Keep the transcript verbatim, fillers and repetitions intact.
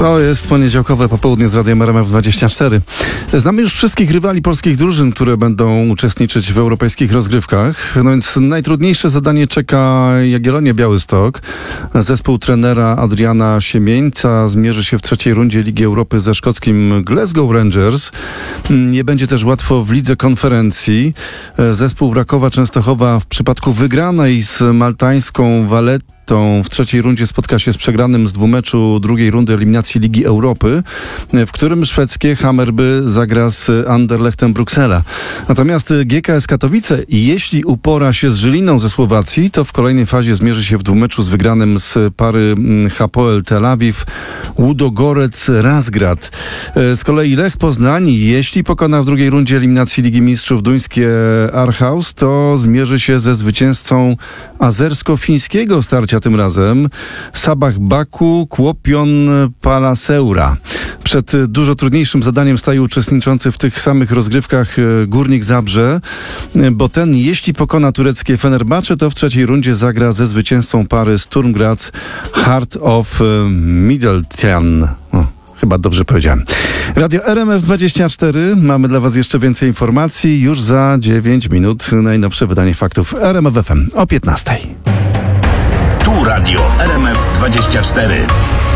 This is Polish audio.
To jest poniedziałkowe popołudnie z Radiem R M F dwadzieścia cztery. Znamy już wszystkich rywali polskich drużyn, które będą uczestniczyć w europejskich rozgrywkach. No więc najtrudniejsze zadanie czeka Jagiellonię Białystok. Zespół trenera Adriana Siemieńca zmierzy się w trzeciej rundzie Ligi Europy ze szkockim Glasgow Rangers. Nie będzie też łatwo w Lidze Konferencji. Zespół Rakowa Częstochowa w przypadku wygranej z maltańską Vallettą w trzeciej rundzie spotka się z przegranym z dwumeczu drugiej rundy eliminacji Ligi Europy, w którym szwedzkie Hammarby zagra z Anderlechtem Bruksela. Natomiast G K S Katowice, jeśli upora się z Żyliną ze Słowacji, to w kolejnej fazie zmierzy się w dwumeczu z wygranym z pary Hapoel Tel Awiw Łudogorec Razgrad. Z kolei Lech Poznań, jeśli pokona w drugiej rundzie eliminacji Ligi Mistrzów duńskie Aarhus, to zmierzy się ze zwycięzcą azersko-fińskiego starcia tym razem Sabah Baku Kłopion Palaseura. Przed dużo trudniejszym zadaniem staje uczestniczący w tych samych rozgrywkach Górnik Zabrze, bo ten, jeśli pokona tureckie Fenerbahce, to w trzeciej rundzie zagra ze zwycięzcą pary Sturm Graz Heart of Middletown. O, chyba dobrze powiedziałem. Radio R M F dwadzieścia cztery. Mamy dla Was jeszcze więcej informacji. Już za dziewięć minut najnowsze wydanie faktów R M F F M o piętnastej. Tu Radio R M F dwadzieścia cztery.